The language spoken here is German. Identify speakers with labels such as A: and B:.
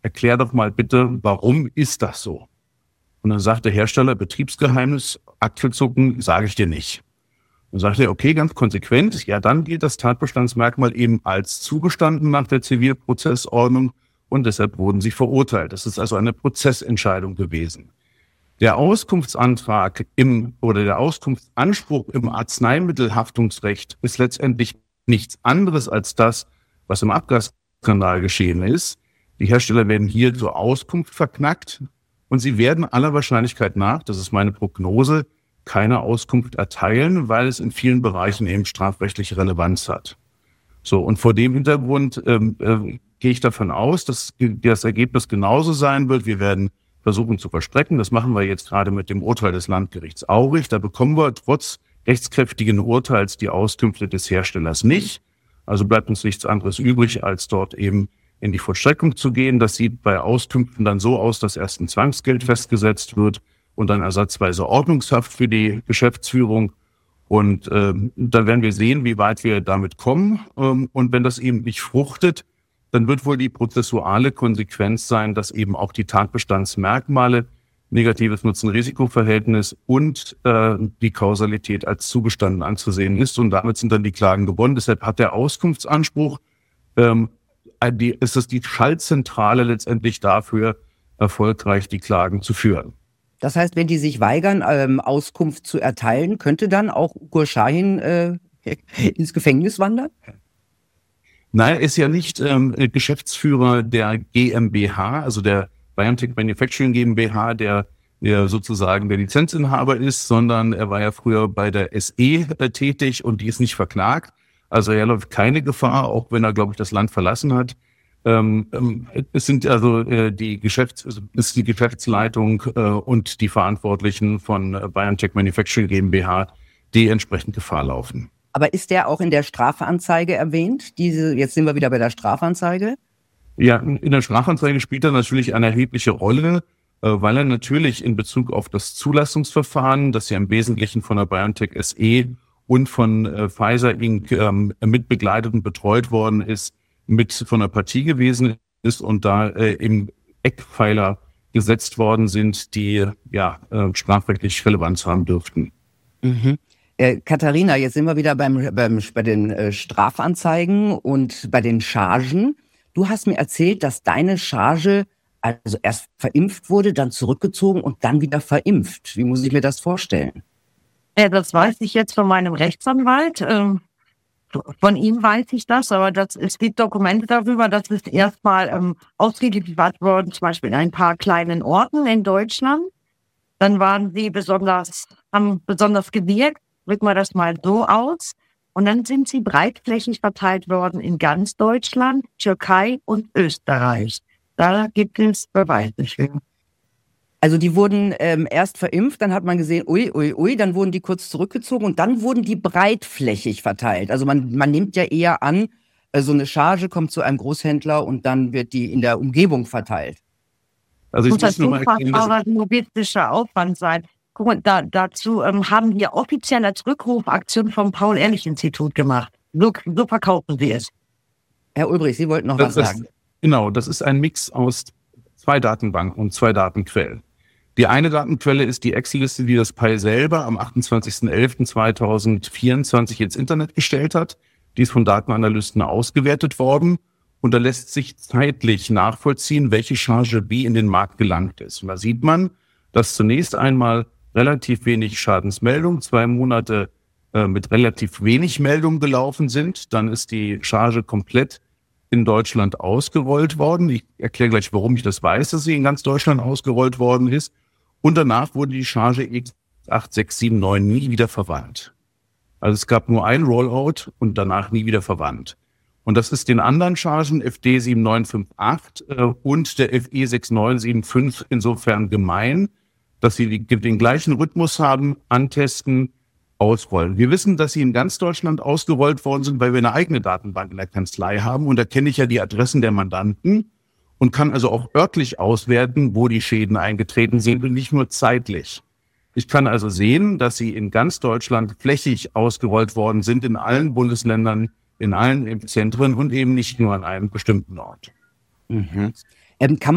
A: erklär doch mal bitte, warum ist das so? Und dann sagt der Hersteller, Betriebsgeheimnis, Achselzucken, sage ich dir nicht. Dann sagt er, okay, ganz konsequent, ja, dann gilt das Tatbestandsmerkmal eben als zugestanden nach der Zivilprozessordnung und deshalb wurden sie verurteilt. Das ist also eine Prozessentscheidung gewesen. Der Auskunftsantrag der Auskunftsanspruch im Arzneimittelhaftungsrecht ist letztendlich nichts anderes als das, was im Abgasskandal geschehen ist. Die Hersteller werden hier zur Auskunft verknackt und sie werden aller Wahrscheinlichkeit nach, das ist meine Prognose, keine Auskunft erteilen, weil es in vielen Bereichen eben strafrechtliche Relevanz hat. So, und vor dem Hintergrund gehe ich davon aus, dass das Ergebnis genauso sein wird. Wir werden versuchen zu verstrecken. Das machen wir jetzt gerade mit dem Urteil des Landgerichts Aurich. Da bekommen wir trotz rechtskräftigen Urteils die Auskünfte des Herstellers nicht. Also bleibt uns nichts anderes übrig, als dort eben in die Vollstreckung zu gehen. Das sieht bei Auskünften dann so aus, dass erst ein Zwangsgeld festgesetzt wird und dann ersatzweise Ordnungshaft für die Geschäftsführung. Und dann werden wir sehen, wie weit wir damit kommen. Und wenn das eben nicht fruchtet, dann wird wohl die prozessuale Konsequenz sein, dass eben auch die Tatbestandsmerkmale, negatives Nutzen-Risiko-Verhältnis und die Kausalität als zugestanden anzusehen ist. Und damit sind dann die Klagen gewonnen. Deshalb hat der Auskunftsanspruch, ist es die Schaltzentrale letztendlich dafür, erfolgreich die Klagen zu führen.
B: Das heißt, wenn die sich weigern, Auskunft zu erteilen, könnte dann auch Ugur Şahin ins Gefängnis wandern?
A: Nein, er ist ja nicht Geschäftsführer der GmbH, also der BioNTech Manufacturing GmbH, der sozusagen der Lizenzinhaber ist, sondern er war ja früher bei der SE tätig und die ist nicht verklagt. Also er läuft keine Gefahr, auch wenn er, glaube ich, das Land verlassen hat. Es sind also die Geschäftsleitung und die Verantwortlichen von BioNTech Manufacturing GmbH, die entsprechend Gefahr laufen.
B: Aber ist der auch in der Strafanzeige erwähnt? Jetzt sind wir wieder bei der Strafanzeige.
A: Ja, in der Strafanzeige spielt er natürlich eine erhebliche Rolle, weil er natürlich in Bezug auf das Zulassungsverfahren, das ja im Wesentlichen von der BioNTech SE und von Pfizer Inc. Mit begleitet und betreut worden ist, mit von der Partie gewesen ist und da im Eckpfeiler gesetzt worden sind, die strafrechtlich Relevanz haben dürften.
B: Mhm. Katharina, jetzt sind wir wieder bei den Strafanzeigen und bei den Chargen. Du hast mir erzählt, dass deine Charge also erst verimpft wurde, dann zurückgezogen und dann wieder verimpft. Wie muss ich mir das vorstellen?
C: Ja, das weiß ich jetzt von meinem Rechtsanwalt. Von ihm weiß ich das, aber es gibt Dokumente darüber, dass es erstmal ausgeliefert worden, zum Beispiel in ein paar kleinen Orten in Deutschland. Dann haben besonders gewirkt, drücken wir das mal so aus. Und dann sind sie breitflächig verteilt worden in ganz Deutschland, Türkei und Österreich. Da gibt es Beweise für.
B: Also die wurden erst verimpft, dann hat man gesehen, dann wurden die kurz zurückgezogen und dann wurden die breitflächig verteilt. Also man nimmt ja eher an, so eine Charge kommt zu einem Großhändler und dann wird die in der Umgebung verteilt.
A: Also
C: muss das ein logistischer Aufwand sein. Guck mal, dazu haben wir offiziell als Rückrufaktion vom Paul-Ehrlich-Institut gemacht. So verkaufen sie es.
B: Herr Ulbrich, Sie wollten noch was sagen.
A: Genau, das ist ein Mix aus 2 Datenbanken und 2 Datenquellen. Die eine Datenquelle ist die Excel-Liste, die das PEI selber am 28.11.2024 ins Internet gestellt hat. Die ist von Datenanalysten ausgewertet worden und da lässt sich zeitlich nachvollziehen, welche Charge wie in den Markt gelangt ist. Und da sieht man, dass zunächst einmal relativ wenig Schadensmeldungen, 2 Monate mit relativ wenig Meldungen gelaufen sind. Dann ist die Charge komplett in Deutschland ausgerollt worden. Ich erkläre gleich, warum ich das weiß, dass sie in ganz Deutschland ausgerollt worden ist. Und danach wurde die Charge X8679 nie wieder verwandt. Also es gab nur ein Rollout und danach nie wieder verwandt. Und das ist den anderen Chargen FD 7958 und der FE 6975 insofern gemein, dass sie den gleichen Rhythmus haben, antesten, ausrollen. Wir wissen, dass sie in ganz Deutschland ausgerollt worden sind, weil wir eine eigene Datenbank in der Kanzlei haben. Und da kenne ich ja die Adressen der Mandanten und kann also auch örtlich auswerten, wo die Schäden eingetreten sind und nicht nur zeitlich. Ich kann also sehen, dass sie in ganz Deutschland flächig ausgerollt worden sind, in allen Bundesländern, in allen Zentren und eben nicht nur an einem bestimmten Ort.
B: Mhm. Kann